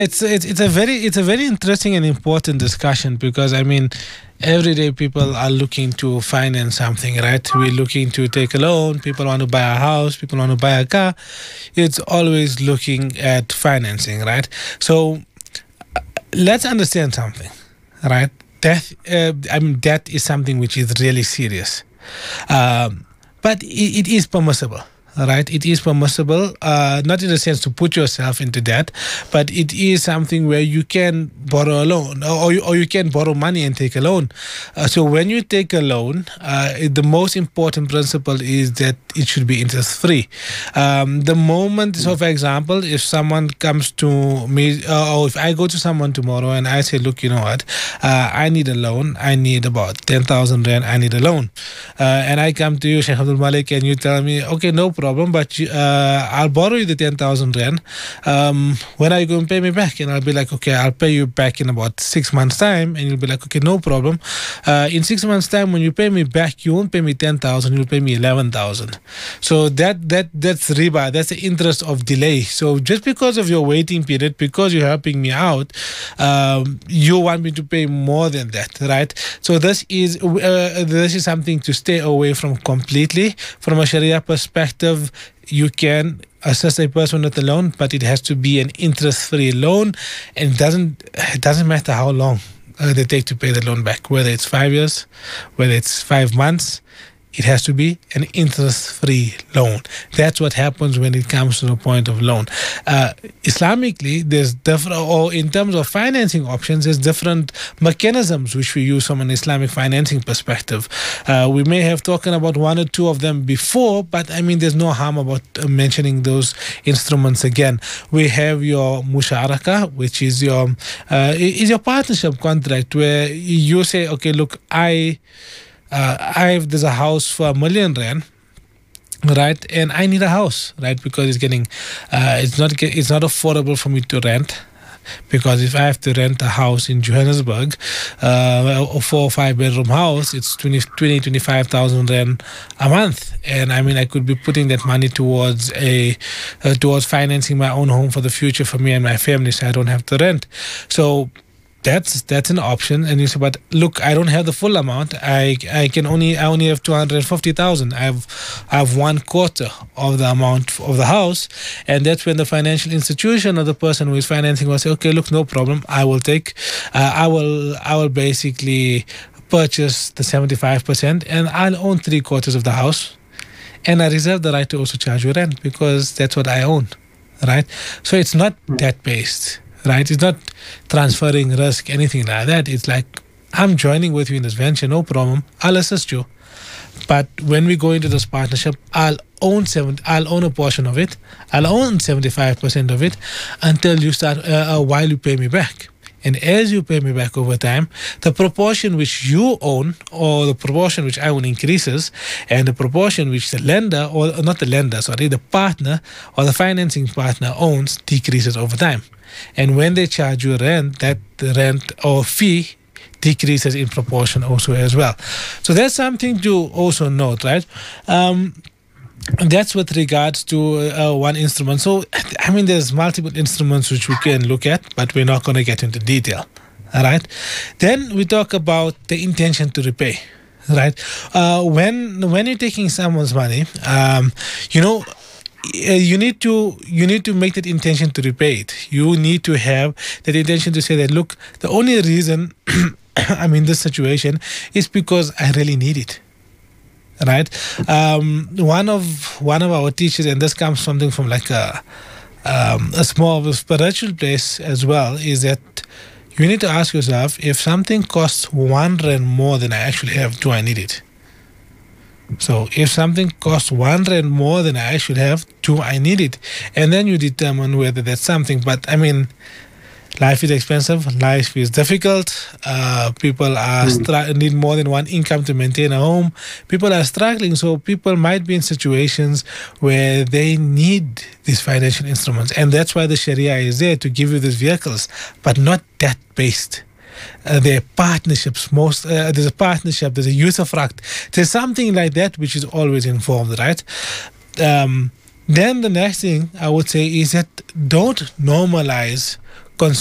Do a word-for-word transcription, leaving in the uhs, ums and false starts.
It's it's it's a very it's a very interesting and important discussion because I mean, every day people are looking to finance something, right? We're looking to take a loan. People want to buy a house. People want to buy a car. It's always looking at financing, right? So let's understand something, right? Death, uh, I mean, debt is something which is really serious, um, but it, it is permissible. Right, it is permissible, uh, not in the sense to put yourself into debt, but it is something where you can borrow a loan, or you, or you can borrow money and take a loan. Uh, so when you take a loan, uh, it- the most important principle is that it should be interest free. Um, the moment, so for example, if someone comes to me, uh, or if I go to someone tomorrow and I say, look, you know what, uh, I need a loan, I need about ten thousand rand, I need a loan. Uh, and I come to you, Sheikh Abdul Malik, and you tell me, okay, no problem, but you, uh, I'll borrow you the ten thousand rand. Um, when are you going to pay me back? And I'll be like, okay, I'll pay you back in about six months' time. And you'll be like, okay, no problem. Uh, in six months' time, when you pay me back, you won't pay me ten thousand, you'll pay me eleven thousand. So that that that's riba, that's the interest of delay. So just because of your waiting period, because you're helping me out, um, you want me to pay more than that, right? So this is uh, this is something to stay away from completely. From a Sharia perspective, you can assist a person with a loan, but it has to be an interest-free loan, and it doesn't it doesn't matter how long uh, they take to pay the loan back, whether it's five years, whether it's five months. It has to be an interest-free loan. That's what happens when it comes to the point of loan. Uh, Islamically, there's different, or in terms of financing options, there's different mechanisms which we use from an Islamic financing perspective. Uh, we may have talking about one or two of them before, but I mean, there's no harm about uh, mentioning those instruments again. We have your musharaka, which is your uh, is your partnership contract, where you say, okay, look, I. Uh, I have there's a house for a million rand, right? And I need a house, right? Because it's getting, uh, it's not get, it's not affordable for me to rent. Because if I have to rent a house in Johannesburg, uh, a four or five bedroom house, it's twenty, twenty twenty-five thousand rand a month. And I mean, I could be putting that money towards a, uh, towards financing my own home for the future for me and my family, so I don't have to rent. So that's that's an option. And you say, but look, I don't have the full amount. I I can only I only have two hundred fifty thousand. I have I have one quarter of the amount of the house, and that's when the financial institution or the person who is financing will say, okay, look, no problem. I will take. Uh, I will I will basically purchase the seventy five percent, and I'll own three quarters of the house, and I reserve the right to also charge you rent because that's what I own, right? So it's not debt based. Right? It's not transferring risk, anything like that. It's like, I'm joining with you in this venture, no problem. I'll assist you. But when we go into this partnership, I'll own seven, I'll own a portion of it. I'll own seventy-five percent of it until you start, uh, uh, while you pay me back. And as you pay me back over time, the proportion which you own, or the proportion which I own, increases, and the proportion which the lender, or not the lender, sorry, the partner or the financing partner owns decreases over time. And when they charge you rent, that rent or fee decreases in proportion also as well. So that's something to also note, right? Um, that's with regards to uh, one instrument. So, I mean, there's multiple instruments which we can look at, but we're not going to get into detail. All right. Then we talk about the intention to repay. Right. Uh, when when you're taking someone's money, um, you know, uh, you need to you need to make that intention to repay it. You need to have that intention to say that, look, the only reason I'm in this situation is because I really need it. Right. Um, one of one of our teachers, and this comes something from like a um, a small spiritual place as well, is that you need to ask yourself, if something costs one rand more than I actually have, do I need it? So if something costs one rand more than I actually have, do I need it? And then you determine whether that's something. But I mean, life is expensive. Life is difficult. Uh, people are str- need more than one income to maintain a home. People are struggling. So people might be in situations where they need these financial instruments. And that's why the Sharia is there, to give you these vehicles, but not debt-based. Uh, there are partnerships. Most uh, there's a partnership. There's a usufruct. There's something like that which is always involved, right? Um, then the next thing I would say is that don't normalize